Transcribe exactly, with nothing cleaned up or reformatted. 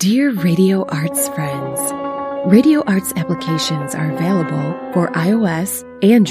Dear Radio Arts friends, Radio Arts applications are available for iOS, Android,